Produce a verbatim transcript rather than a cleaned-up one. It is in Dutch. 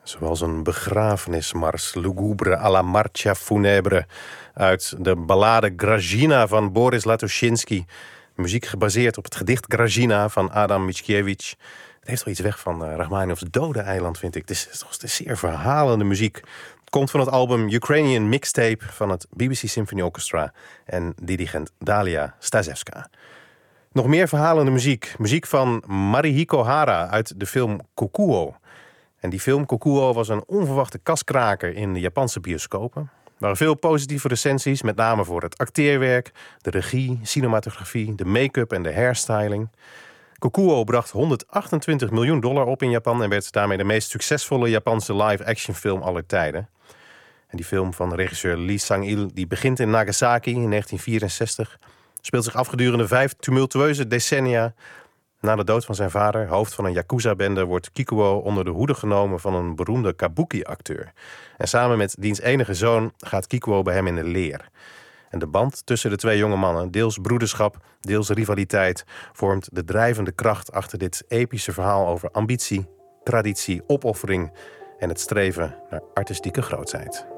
Zoals een begrafenismars, lugubre à la marcia funebre, uit de ballade Grażyna van Boris Latoshinsky. Muziek gebaseerd op het gedicht Grażyna van Adam Mickiewicz. Het heeft wel iets weg van uh, Rachmaninoff's Dode Eiland, vind ik. Het is, het is zeer verhalende muziek. Het komt van het album Ukrainian Mixtape van het B B C Symphony Orchestra en dirigent Dalia Stasevska. Nog meer verhalende muziek. Muziek van Marihiko Hara uit de film Kokuo. En die film Kokuo was een onverwachte kaskraker in de Japanse bioscopen. Er waren veel positieve recensies, met name voor het acteerwerk, de regie, cinematografie, de make-up en de hairstyling. Kokuo bracht honderdachtentwintig miljoen dollar op in Japan en werd daarmee de meest succesvolle Japanse live-action film aller tijden. En die film van regisseur Lee Sang-il, die begint in Nagasaki in negentien vierenzestig, speelt zich af gedurende vijf tumultueuze decennia. Na de dood van zijn vader, hoofd van een Yakuza-bende, wordt Kikuo onder de hoede genomen van een beroemde kabuki-acteur. En samen met diens enige zoon gaat Kikuo bij hem in de leer. En de band tussen de twee jonge mannen, deels broederschap, deels rivaliteit, vormt de drijvende kracht achter dit epische verhaal over ambitie, traditie, opoffering en het streven naar artistieke grootheid.